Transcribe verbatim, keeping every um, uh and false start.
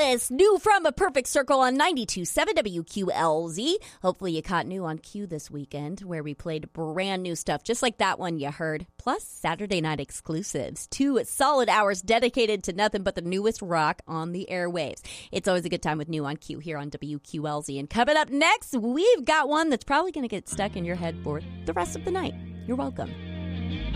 This new from A Perfect Circle on ninety-two point seven W Q L Z. Hopefully you caught new on Q this weekend, where we played brand new stuff, just like that one you heard. Plus Saturday night exclusives. Two solid hours dedicated to nothing but the newest rock on the airwaves. It's always a good time with new on Q here on W Q L Z. And coming up next, we've got one that's probably going to get stuck in your head for the rest of the night. You're welcome.